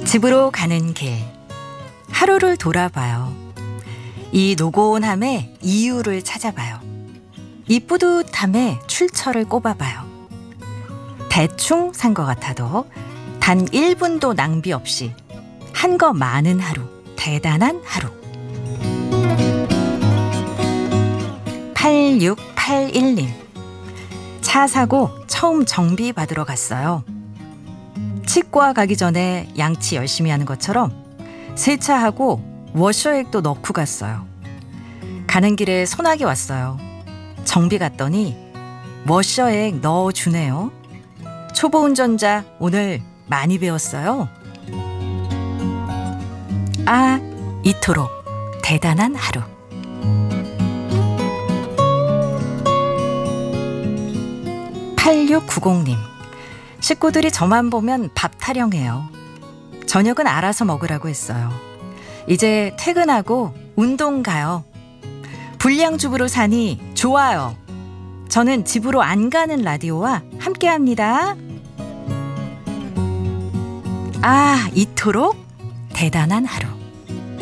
집으로 가는 길, 하루를 돌아봐요. 이 노곤함의 이유를 찾아봐요. 이 뿌듯함에 출처를 꼽아봐요. 대충 산 것 같아도 단 1분도 낭비 없이 한 거 많은 하루, 대단한 하루. 8681님, 차 사고 처음 정비 받으러 갔어요. 치과 가기 전에 양치 열심히 하는 것처럼 세차하고 워셔액도 넣고 갔어요. 가는 길에 소나기 왔어요. 정비 갔더니 워셔액 넣어주네요. 초보 운전자 오늘 많이 배웠어요. 아, 이토록 대단한 하루. 8690님, 식구들이 저만 보면 밥 타령해요. 저녁은 알아서 먹으라고 했어요. 이제 퇴근하고 운동 가요. 불량주부로 사니 좋아요. 저는 집으로 안 가는 라디오와 함께합니다. 아, 이토록 대단한 하루.